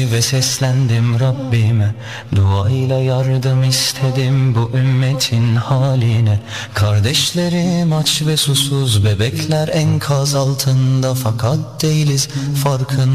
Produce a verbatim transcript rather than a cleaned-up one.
içimdeki ve seslendim Rabbime. Duayla yardım istedim bu ümmetin haline. Kardeşlerim aç ve susuz, bebekler enkaz altında, fakat değiliz farkında.